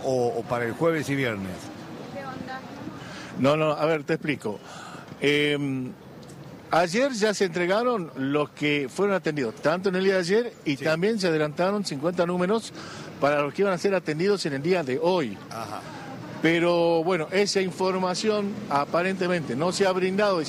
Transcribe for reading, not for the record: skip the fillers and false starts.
o para el jueves y viernes? No, a ver, te explico. Ayer ya se entregaron los que fueron atendidos, tanto en el día de ayer y también se adelantaron 50 números para los que iban a ser atendidos en el día de hoy. Ajá. Pero bueno, esa información aparentemente no se ha brindado.